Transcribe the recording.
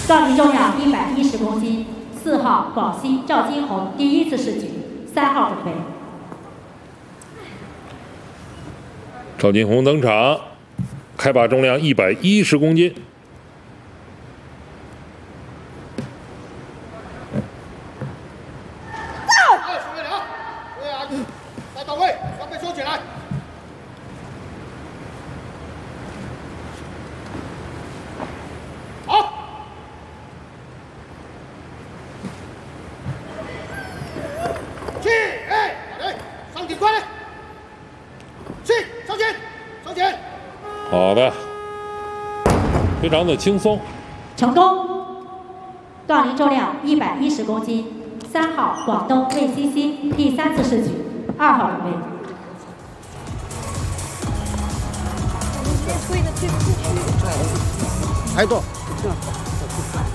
杠铃重量110公斤，4号广西赵金红第一次试举，3号准备。 赵金红登场，开把重量110公斤。 好的，非常的轻松， 成功。杠铃重量110公斤，3号广东魏欣欣第3次试举，2号准备。 抬动。